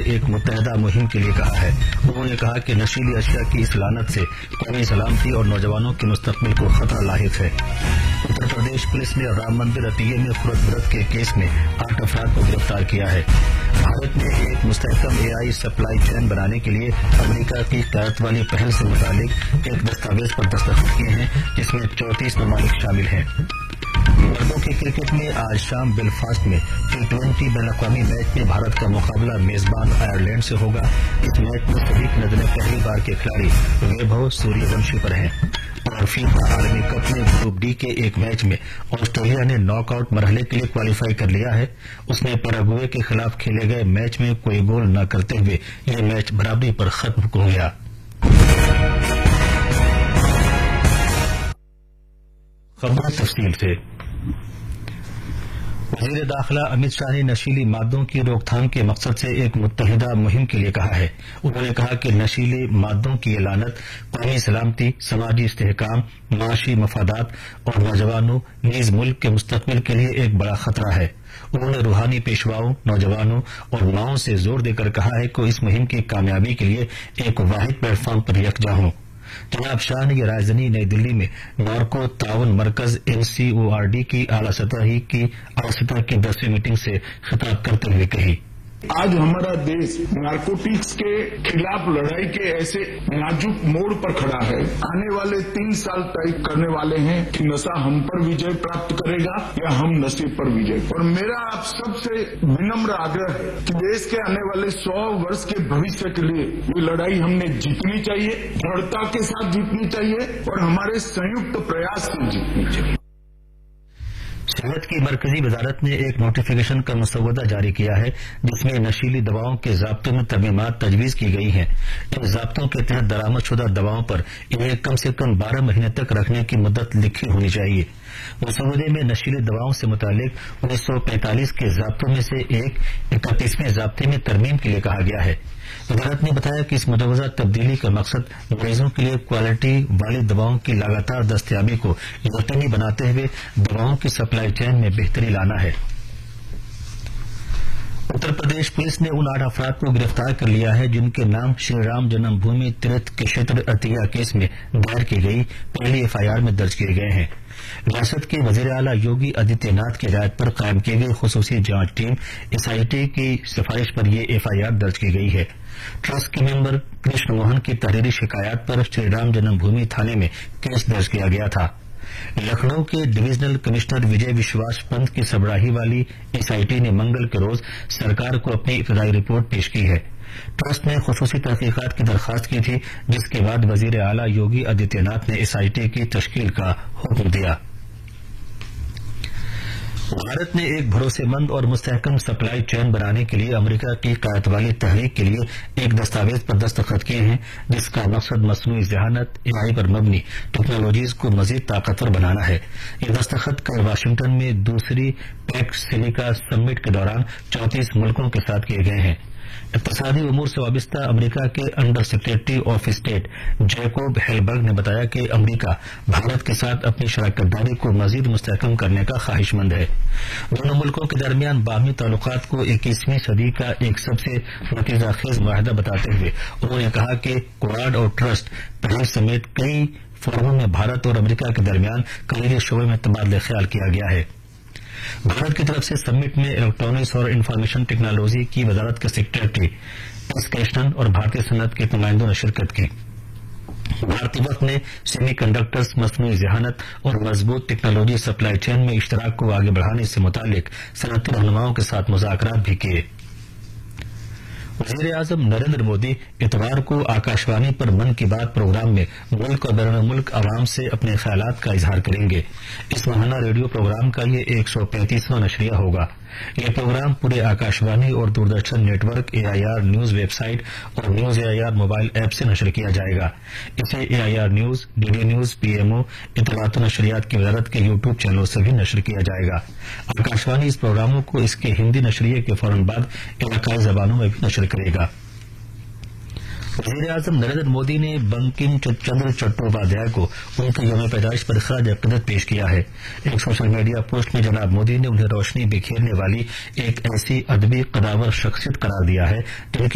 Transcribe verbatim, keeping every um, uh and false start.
ایک متحدہ مہم کے لیے کہا ہے۔ انہوں نے کہا کہ نشیلی اشیاء کی اس لعنت سے قومی سلامتی اور نوجوانوں کے مستقبل کو خطرہ لاحق ہے۔ اتر پردیش پولیس نے رام مندر عطیے میں خورد برت کے کیس میں آٹھ افراد کو گرفتار کیا ہے۔ بھارت نے ایک مستحکم اے آئی سپلائی چین بنانے کے لیے امریکہ کی قیادت والی پہل سے متعلق ایک دستاویز پر دستخط کیے ہیں جس میں چونتیس ممالک شامل ہیں۔ مردوں کے کرکٹ میں آج شام بیلفاسٹ میں ٹی ٹوینٹی بین الاقوامی میچ میں بھارت کا مقابلہ میزبان آئرلینڈ سے ہوگا۔ اس میچ میں سبھی کی نظریں پہلی بار کے کھلاڑی ویبھو سوریہ ونشی پر ہیں۔ اور فیفا عالمی کپ میں گروپ ڈی کے ایک میچ میں آسٹریلیا نے ناک آؤٹ مرحلے کے لیے کوالیفائی کر لیا ہے۔ اس نے پیراگوئے کے خلاف کھیلے گئے میچ میں کوئی گول نہ کرتے ہوئے یہ میچ برابری پر ختم ہو گیا۔ خبر تفصیل سے۔ وزیر داخلہ امت شاہ نے نشیلی مادوں کی روک تھام کے مقصد سے ایک متحدہ مہم کے لیے کہا ہے۔ انہوں نے کہا کہ نشیلی مادوں کی یہ لعنت قومی سلامتی، سماجی استحکام، معاشی مفادات اور نوجوانوں نیز ملک کے مستقبل کے لیے ایک بڑا خطرہ ہے۔ انہوں نے روحانی پیشواؤں، نوجوانوں اور ماؤں سے زور دے کر کہا ہے کہ اس مہم کی کامیابی کے لیے ایک واحد پلیٹ فارم پر یکجا ہوں۔ جناب شاہ نے یہ راجدھانی نئی دلی میں نارکو تعاون مرکز N C O R D کی اعلی سطح کی اعلی سطح کی دسویں میٹنگ سے خطاب کرتے ہوئے کہی، آج ہمارا دیش نارکوٹکس کے خلاف لڑائی کے ایسے نازک موڑ پر کھڑا ہے۔ آنے والے تین سال طے کرنے والے ہیں کہ نشہ ہم پر وجے پراپت کرے گا یا ہم نشے پر وجے۔ اور میرا آپ سب سے ونمر آگرہ ہے کہ دیش کے آنے والے سو برس کے بھوشیہ کے لیے یہ لڑائی ہم نے جیتنی چاہیے، دھڑتا کے ساتھ جیتنی چاہیے اور ہمارے سنیکت پریاس سے جیتنی چاہیے۔ صحت کی مرکزی وزارت نے ایک نوٹیفکیشن کا مسودہ جاری کیا ہے جس میں نشیلی دواؤں کے ضابطوں میں ترمیمات تجویز کی گئی ہیں۔ ان ضابطوں کے تحت درآمد شدہ دواؤں پر انہیں کم سے کم بارہ مہینے تک رکھنے کی مدت لکھی ہونی چاہیے۔ مسودے میں نشیلی دواؤں سے متعلق انیس سو پینتالیس کے ضابطوں میں سے ایک اکتیسویں ضابطے میں ترمیم کے لیے کہا گیا ہے۔ وزارت نے بتایا کہ اس مجوزہ تبدیلی کا مقصد مریضوں کے لیے کوالٹی والی دواؤں کی لگاتار دستیابی کو یقینی بناتے ہوئے دواؤں کی سپلائی چین میں بہتری لانا ہے۔ اتر پردیش پولیس نے ان آٹھ افراد کو گرفتار کر لیا ہے جن کے نام شری رام جنم بھومی تیرتھ کشیتر عطیہ کیس میں دائر کی گئی پہلی ایف آئی آر میں درج کیے گئے ہیں۔ ریاست کے وزیر اعلیٰ یوگی آدتیہ ناتھ کی ہدایت پر قائم کی گئی خصوصی جانچ ٹیم ایس آئی ٹی کی سفارش پر یہ ایف آئی آر درج کی گئی ہے۔ ٹرسٹ کے ممبر کرشن موہن کی تحریری شکایات پر شری رام جنم بھومی تھانے میں کیس درج کیا گیا تھا۔ لکھنؤ کے ڈویژنل کمشنر وجے وشواس پنت کی سربراہی والی ایس آئی ٹی نے منگل کے روز سرکار کو اپنی ابتدائی رپورٹ پیش کی ہے۔ ٹرسٹ نے خصوصی تحقیقات کی درخواست کی تھی جس کے بعد وزیر اعلیٰ یوگی آدتیہ ناتھ نے ایس آئی ٹی کی تشکیل کا حکم دیا۔ بھارت نے ایک بھروسے مند اور مستحکم سپلائی چین بنانے کے لیے امریکہ کی قیادت والی تحریک کے لیے ایک دستاویز پر دستخط کیے ہیں جس کا مقصد مصنوعی ذہانت اے آئی پر مبنی ٹیکنالوجیز کو مزید طاقتور بنانا ہے۔ یہ دستخط کل واشنگٹن میں دوسری پیک سلیکا سمٹ کے دوران چونتیس ملکوں کے ساتھ کیے گئے ہیں۔ اقتصادی امور سے وابستہ امریکہ کے انڈر سیکرٹری آف اسٹیٹ جیکوب ہیلبرگ نے بتایا کہ امریکہ بھارت کے ساتھ اپنی شراکت داری کو مزید مستحکم کرنے کا خواہش مند ہے۔ دونوں ملکوں کے درمیان باہمی تعلقات کو اکیسویں صدی کا ایک سب سے نتیجہ خیز معاہدہ بتاتے ہوئے انہوں نے کہا کہ کوڈ اور ٹرسٹ پہل سمیت کئی فورموں میں بھارت اور امریکہ کے درمیان کلیدی شعبے میں تبادلہ خیال کیا گیا ہے۔ بھارت کی طرف سے سمٹ میں الیکٹرانکس اور انفارمیشن ٹیکنالوجی کی وزارت کے سیکرٹری ایس کرشنن اور بھارتی صنعت کے نمائندوں نے شرکت کی۔ بھارتی وفد نے سیمی کنڈکٹرز، مصنوعی ذہانت اور مضبوط ٹیکنالوجی سپلائی چین میں اشتراک کو آگے بڑھانے سے متعلق صنعتی رہنماؤں کے ساتھ مذاکرات بھی کیے۔ وزیر اعظم نریندر مودی اتوار کو آکاشوانی پر من کی بات پروگرام میں ملک اور بیرون ملک عوام سے اپنے خیالات کا اظہار کریں گے۔ اس ماہانہ ریڈیو پروگرام کا یہ ایک سو پینتیسواں نشریہ ہوگا۔ یہ پروگرام پورے آکاشوانی اور Doordarshan net work, a I R news web site اور news a I R mobile app سے نشر کیا جائے گا۔ اسے اے I R news, D D news, P M O, اطلاعات و نشریات کی وزارت کے یوٹیوب چینلوں سے بھی نشر کیا جائے گا۔ آکاشوانی اس پروگراموں کو اس کے ہندی نشریے کے فوراً بعد علاقائی زبانوں میں بھی نشر کرے گا۔ وزیر اعظم نریندر مودی نے بنکم چندر چٹوپادھیائے کو ان کے یوم پیدائش پر خراج عقیدت پیش کیا ہے۔ ایک سوشل میڈیا پوسٹ میں جناب مودی نے انہیں روشنی بکھیرنے والی ایک ایسی ادبی قداور شخصیت قرار دیا ہے جن کی